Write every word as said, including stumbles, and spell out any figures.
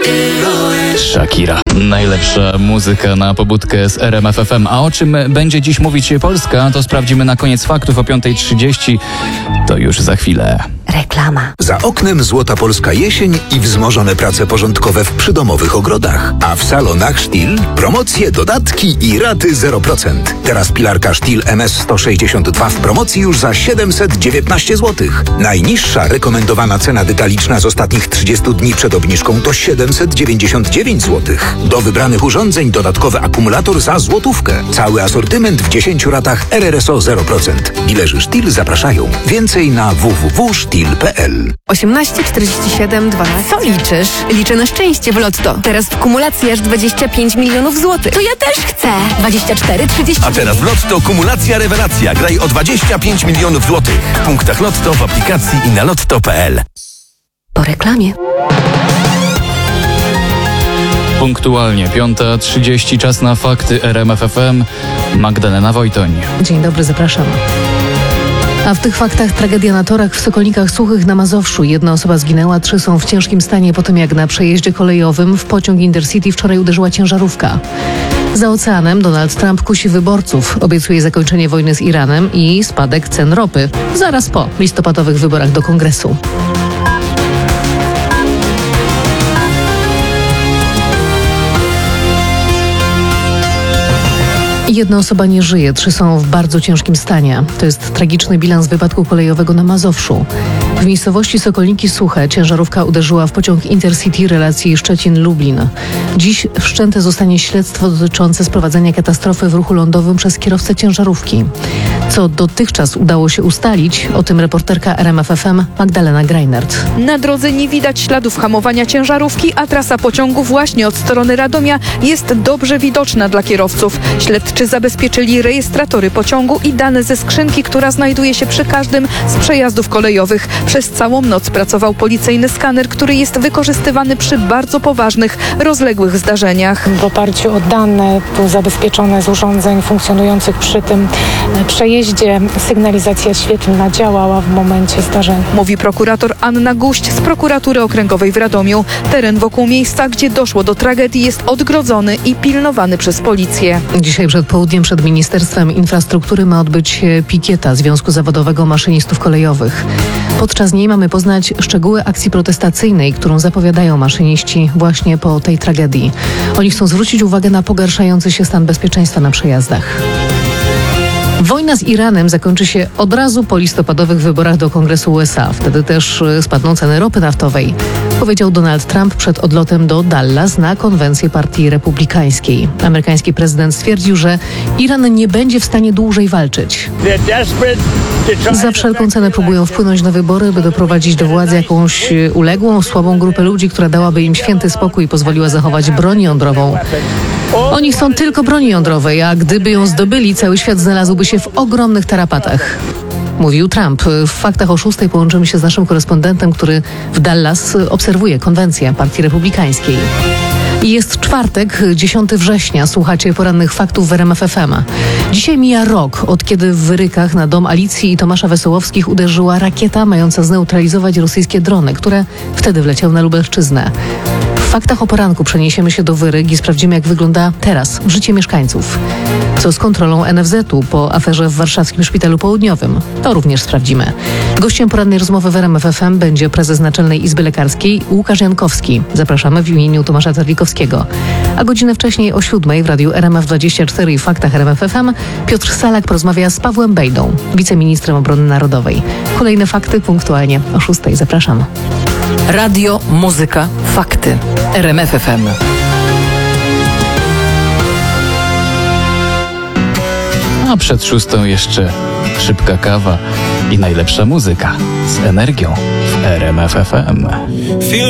Shakira. Najlepsza muzyka na pobudkę z R M F F M. A o czym będzie dziś mówić Polska, to sprawdzimy na koniec faktów o piąta trzydzieści. To już za chwilę. Reklama. Za oknem złota polska jesień i wzmożone prace porządkowe w przydomowych ogrodach. A w salonach Stihl promocje, dodatki i raty zero procent. Teraz pilarka Stihl M S sto sześćdziesiąt dwa w promocji już za siedemset dziewiętnaście złotych. Najniższa rekomendowana cena detaliczna z ostatnich trzydziestu dni przed obniżką to siedemset dziewięćdziesiąt dziewięć złotych. Do wybranych urządzeń dodatkowy akumulator za złotówkę. Cały asortyment w dziesięciu ratach R R S O zero procent. Dilerzy Stihl zapraszają. Więcej na w w w kropka stihl kropka p l. osiemnaście czterdzieści siedem dwanaście. Co liczysz? Liczę na szczęście w Lotto. Teraz w kumulacji aż dwadzieścia pięć milionów złotych. To ja też chcę. dwadzieścia cztery trzydzieści. A teraz w Lotto kumulacja rewelacja. Graj o dwadzieścia pięć milionów złotych. W punktach Lotto, w aplikacji i na lotto kropka p l. Po reklamie. Punktualnie piąta trzydzieści, czas na fakty R M F F M. Magdalena Wojtoń. Dzień dobry, zapraszam. A w tych faktach tragedia na torach w Sokolnikach Suchych na Mazowszu. Jedna osoba zginęła, trzy są w ciężkim stanie po tym, jak na przejeździe kolejowym w pociąg Intercity wczoraj uderzyła ciężarówka. Za oceanem Donald Trump kusi wyborców. Obiecuje zakończenie wojny z Iranem i spadek cen ropy. Zaraz po listopadowych wyborach do Kongresu. Jedna osoba nie żyje, trzy są w bardzo ciężkim stanie. To jest tragiczny bilans wypadku kolejowego na Mazowszu. W miejscowości Sokolniki Suche ciężarówka uderzyła w pociąg Intercity relacji Szczecin-Lublin. Dziś wszczęte zostanie śledztwo dotyczące sprowadzenia katastrofy w ruchu lądowym przez kierowcę ciężarówki. Co dotychczas udało się ustalić, o tym reporterka R M F F M Magdalena Greinert. Na drodze nie widać śladów hamowania ciężarówki, a trasa pociągu właśnie od strony Radomia jest dobrze widoczna dla kierowców. Śledczy zabezpieczyli rejestratory pociągu i dane ze skrzynki, która znajduje się przy każdym z przejazdów kolejowych. Przez całą noc pracował policyjny skaner, który jest wykorzystywany przy bardzo poważnych, rozległych zdarzeniach. W oparciu o dane było zabezpieczone z urządzeń funkcjonujących przy tym przejeździe sygnalizacja świetlna działała w momencie zdarzenia. Mówi prokurator Anna Guść z prokuratury okręgowej w Radomiu. Teren wokół miejsca, gdzie doszło do tragedii, jest odgrodzony i pilnowany przez policję. Dzisiaj przed południem przed Ministerstwem Infrastruktury ma odbyć się pikieta Związku Zawodowego Maszynistów Kolejowych. Podczas niej mamy poznać szczegóły akcji protestacyjnej, którą zapowiadają maszyniści właśnie po tej tragedii. Oni chcą zwrócić uwagę na pogarszający się stan bezpieczeństwa na przejazdach. Wojna z Iranem zakończy się od razu po listopadowych wyborach do Kongresu U S A. Wtedy też spadną ceny ropy naftowej, powiedział Donald Trump przed odlotem do Dallas na konwencję Partii Republikańskiej. Amerykański prezydent stwierdził, że Iran nie będzie w stanie dłużej walczyć. Za wszelką cenę próbują wpłynąć na wybory, by doprowadzić do władzy jakąś uległą, słabą grupę ludzi, która dałaby im święty spokój i pozwoliła zachować broń jądrową. Oni chcą tylko broni jądrowej, a gdyby ją zdobyli, cały świat znalazłby się w ogromnych tarapatach. Mówił Trump. W faktach o szóstej połączymy się z naszym korespondentem, który w Dallas obserwuje konwencję Partii Republikańskiej. I jest czwartek, dziesiątego września. Słuchacie porannych faktów w R M F F M. Dzisiaj mija rok, od kiedy w Wyrykach na dom Alicji i Tomasza Wesołowskich uderzyła rakieta mająca zneutralizować rosyjskie drony, które wtedy wleciały na Lubelszczyznę. W faktach o poranku przeniesiemy się do Wyryk i sprawdzimy, jak wygląda teraz życie mieszkańców. Co z kontrolą N F Z u po aferze w warszawskim Szpitalu Południowym? To również sprawdzimy. Gościem porannej rozmowy w R M F F M będzie prezes Naczelnej Izby Lekarskiej Łukasz Jankowski. Zapraszamy w imieniu Tomasza Terlikowskiego. A godzinę wcześniej o siódmej w radiu R M F dwadzieścia cztery i faktach R M F F M Piotr Salak porozmawia z Pawłem Bejdą, wiceministrem obrony narodowej. Kolejne fakty punktualnie o szóstej. Zapraszam. Radio, muzyka, fakty. R M F F M. A przed szóstą jeszcze szybka kawa i najlepsza muzyka z energią w R M F F M.